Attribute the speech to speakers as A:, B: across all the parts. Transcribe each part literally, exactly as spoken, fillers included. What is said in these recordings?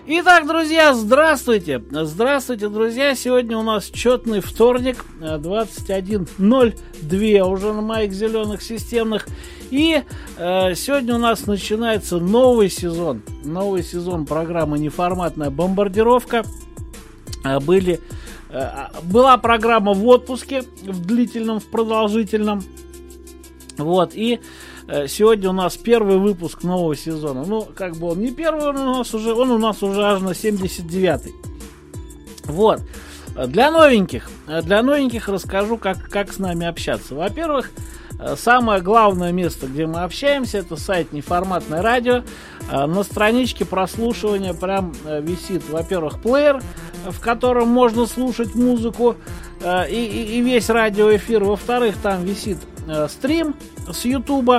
A: Итак, друзья, здравствуйте! Здравствуйте, друзья! Сегодня у нас четный вторник, двадцать один ноль два уже на моих зеленых системных. И э, сегодня у нас начинается новый сезон. Новый сезон программы «Неформатная бомбардировка». Э, были, э, была программа в отпуске, в длительном, в продолжительном. Вот, и сегодня у нас первый выпуск нового сезона. Ну, как бы он не первый, он у нас уже, он у нас уже аж на семьдесят девятый. Вот. Для новеньких, для новеньких расскажу, как, как с нами общаться. Во-первых, самое главное место, где мы общаемся, это сайт «Неформатное радио». На страничке прослушивания прям висит, во-первых, плеер, в котором можно слушать музыку и, и, и весь радиоэфир. Во-вторых, там висит стрим с Ютуба.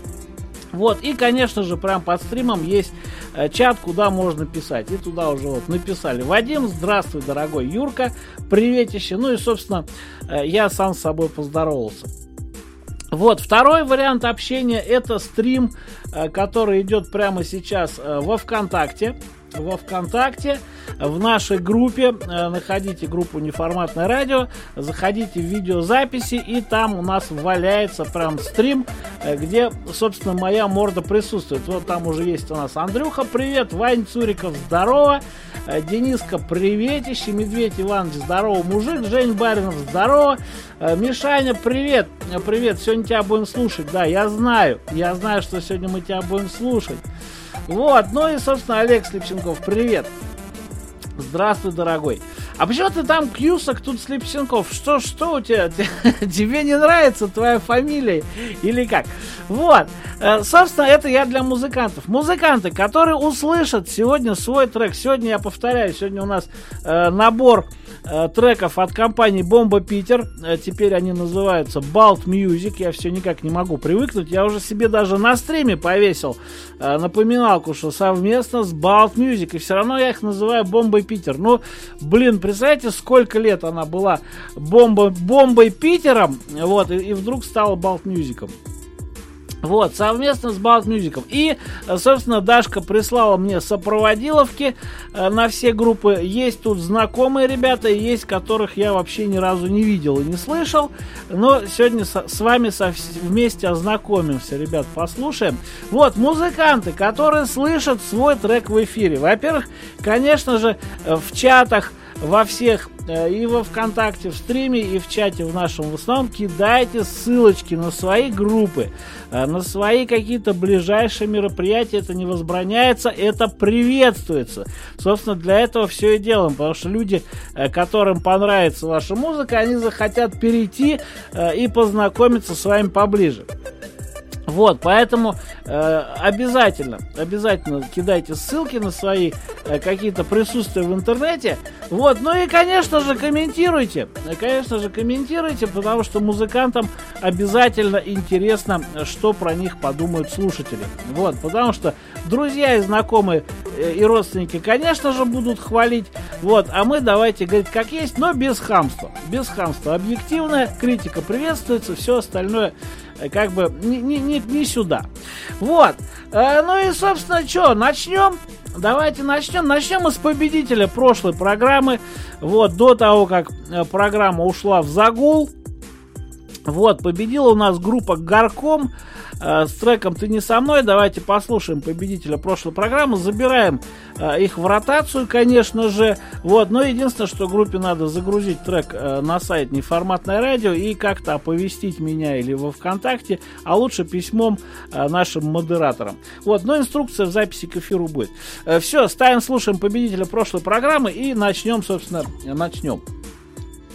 A: Вот, и, конечно же, прям под стримом есть э, чат, куда можно писать. И туда уже вот написали: Вадим, здравствуй, дорогой Юрка, приветище. Ну и, собственно, э, я сам с собой поздоровался. Вот, второй вариант общения — это стрим, э, который идет прямо сейчас э, во ВКонтакте. Во ВКонтакте, в нашей группе, э, находите группу «Неформатное радио», заходите в видеозаписи, и там у нас валяется прям стрим, э, где, собственно, моя морда присутствует. Вот там уже есть у нас Андрюха, привет, Вань Цуриков, здорово, э, Дениска, приветище, Медведь Иванович, здорово, мужик, Жень Баринов, здорово, э, Мишаня, привет, э, привет, сегодня тебя будем слушать, да, я знаю, я знаю, что сегодня мы тебя будем слушать. Вот, ну и, собственно, Олег Слепченков, привет. Здравствуй, дорогой. А почему ты там Кьюсак, тут Слепченков? Что, что у тебя? Тебе не нравится твоя фамилия? Или как? Вот, собственно, это я для музыкантов. Музыканты, которые услышат сегодня свой трек. Сегодня, я повторяю, сегодня у нас э, набор э, треков от компании Бомба Питер. Э, теперь они называются Balt Music. Я все никак не могу привыкнуть. Я уже себе даже на стриме повесил э, напоминалку, что совместно с Balt Music. И все равно я их называю Бомбой Питер. Ну, блин, представляете, сколько лет она была бомба, Бомбой Питером, вот, и, и вдруг стала Balt Music'ом. Вот, совместно с Balt Music'ом. И, собственно, Дашка прислала мне сопроводиловки э, на все группы. Есть тут знакомые ребята, есть которых я вообще ни разу не видел и не слышал. Но сегодня со, с вами со, вместе ознакомимся, ребят, послушаем. Вот, музыканты, которые слышат свой трек в эфире. Во-первых, конечно же, в чатах, во всех, и во ВКонтакте, в стриме, и в чате в нашем в основном, кидайте ссылочки на свои группы, на свои какие-то ближайшие мероприятия. Это не возбраняется, это приветствуется. Собственно, для этого все и делаем, потому что люди, которым понравится ваша музыка, они захотят перейти и познакомиться с вами поближе. Вот, поэтому э, обязательно, обязательно кидайте ссылки на свои э, какие-то присутствия в интернете. Вот, ну и, конечно же, комментируйте. Конечно же, комментируйте, потому что музыкантам обязательно интересно, что про них подумают слушатели. Вот, потому что друзья и знакомые э, и родственники, конечно же, будут хвалить. Вот, а мы давайте говорить как есть, но без хамства. Без хамства. Объективная критика приветствуется, все остальное как бы не, не, не, не сюда. Вот. Э, ну и, собственно, что, начнем? Давайте начнем. Начнем мы с победителя прошлой программы. Вот, до того, как программа ушла в загул. Вот, победила у нас группа Горком э, с треком «Ты не со мной». Давайте послушаем победителя прошлой программы. Забираем э, их в ротацию, конечно же. Вот, но единственное, что группе надо загрузить трек э, на сайт «Неформатное радио» и как-то оповестить меня или во ВКонтакте, а лучше письмом э, нашим модераторам. Вот, но инструкция в записи к эфиру будет. Э, все, ставим, слушаем победителя прошлой программы и начнем, собственно, начнем.